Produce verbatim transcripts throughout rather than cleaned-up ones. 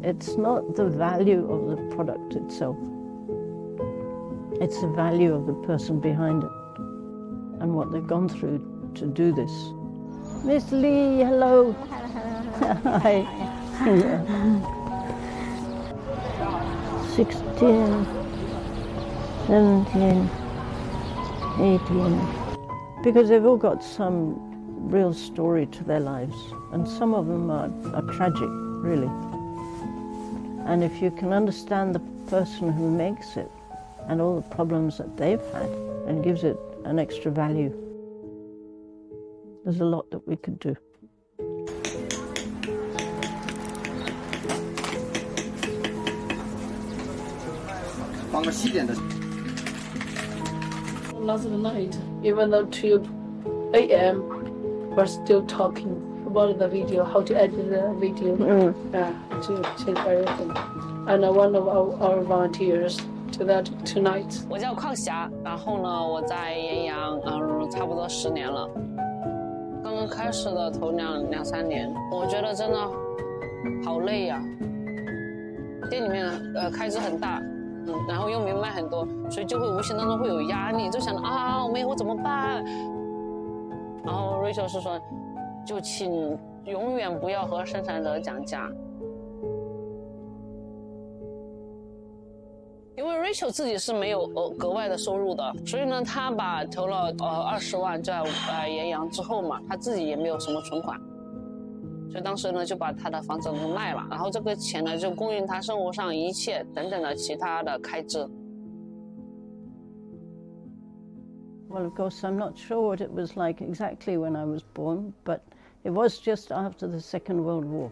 It's not the value of the product itself. It's the value of the person behind it and what they've gone through to do this. Miss Lee, hello. Hi. sixteen, seventeen, eighteen. Because they've all got some real story to their lives, and some of them are, are tragic, really. And if you can understand the person who makes it and all the problems that they've had and gives it an extra value, there's a lot that we could do. Last night, even though two A M, we're still talking about the video, how to edit the video, mm. uh, to change everything. And one of our, our volunteers to that tonight. 我叫邝霞，然后呢，我在岩阳，嗯，差不多十年了。刚刚开始的头两两三年，我觉得真的好累呀。店里面呃开支很大。 嗯，然后又没卖很多，所以就会无形当中会有压力，就想啊，我们以后怎么办？然后 Rachel 是说，就请永远不要和生产者讲价，因为 Rachel 自己是没有呃格外的收入的，所以呢，他把投了呃二十万在呃岩阳之后嘛，他自己也没有什么存款。 所以当时呢，就把他的房子都卖了，然后这个钱呢，就供应他生活上一切等等的其他的开支。 Well, of course, I'm not sure what it was like exactly when I was born, but it was just after the Second World War.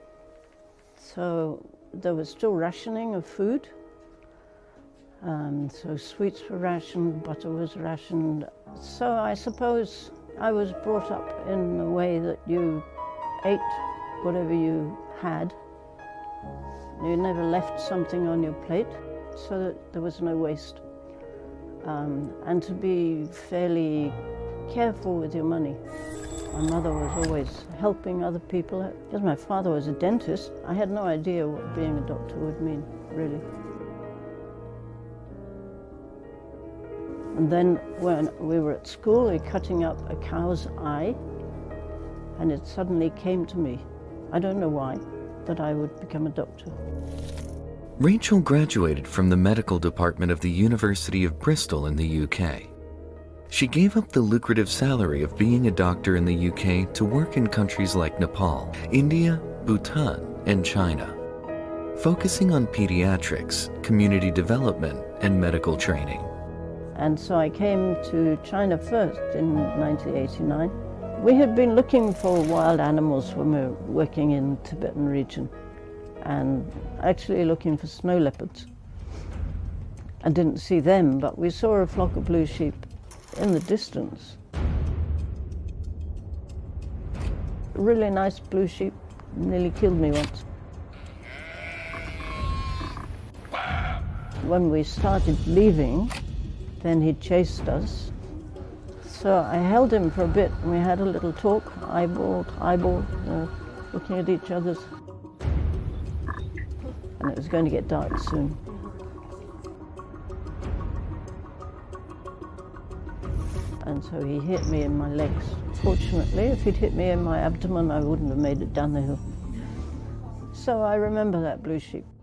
So there was still rationing of food. Um, so sweets were rationed, butter was rationed. So I suppose I was brought up in a way that you ate whatever you had. You never left something on your plate so that there was no waste. Um, and to be fairly careful with your money. My mother was always helping other people. Because my father was a dentist, I had no idea what being a doctor would mean, really. And then when we were at school, we were cutting up a cow's eye. And it suddenly came to me, I don't know why, that I would become a doctor. Rachel graduated from the medical department of the University of Bristol in the U K. She gave up the lucrative salary of being a doctor in the U K to work in countries like Nepal, India, Bhutan, and China, focusing on pediatrics, community development, and medical training. And so I came to China first in nineteen eighty-nine. We had been looking for wild animals when we were working in the Tibetan region, and actually looking for snow leopards. I didn't see them, but we saw a flock of blue sheep in the distance. A really nice blue sheep nearly killed me once. When we started leaving, then he chased us. So I held him for a bit and we had a little talk, eyeball to eyeball, uh, looking at each other's. And it was going to get dark soon. And so he hit me in my legs. Fortunately, if he'd hit me in my abdomen, I wouldn't have made it down the hill. So I remember that blue sheep.